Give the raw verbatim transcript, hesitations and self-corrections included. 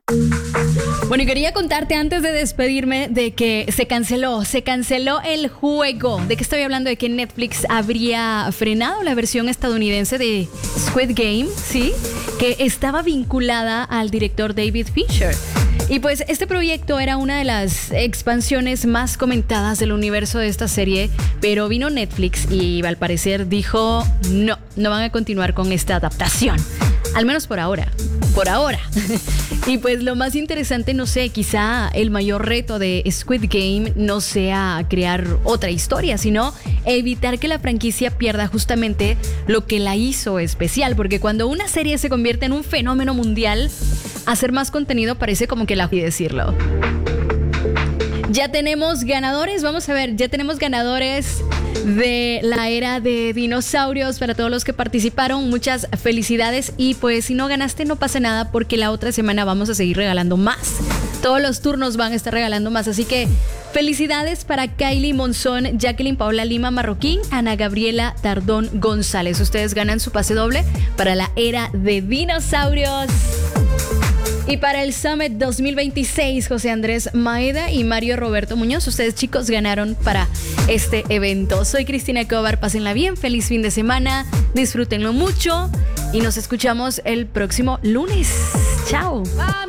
Bueno, y quería contarte antes de despedirme de que se canceló, se canceló el juego. ¿De qué estoy hablando? De que Netflix habría frenado la versión estadounidense de Squid Game, ¿sí? Que estaba vinculada al director David Fincher. Y pues este proyecto era una de las expansiones más comentadas del universo de esta serie, pero vino Netflix y al parecer dijo, no, no van a continuar con esta adaptación. Al menos por ahora, por ahora. Y pues lo más interesante, no sé, quizá el mayor reto de Squid Game no sea crear otra historia, sino evitar que la franquicia pierda justamente lo que la hizo especial. Porque cuando una serie se convierte en un fenómeno mundial, hacer más contenido parece como que la... y decirlo. Ya tenemos ganadores, vamos a ver, ya tenemos ganadores de la era de dinosaurios para todos los que participaron. Muchas felicidades y pues si no ganaste no pasa nada porque la otra semana vamos a seguir regalando más. Todos los turnos van a estar regalando más, así que felicidades para Kylie Monzón, Jacqueline Paola Lima Marroquín, Ana Gabriela Tardón González. Ustedes ganan su pase doble para la era de dinosaurios. Y para el Summit dos mil veintiséis, José Andrés Maeda y Mario Roberto Muñoz, ustedes chicos ganaron para este evento. Soy Cristina Cobar, pásenla bien, feliz fin de semana, disfrútenlo mucho y nos escuchamos el próximo lunes. Chao.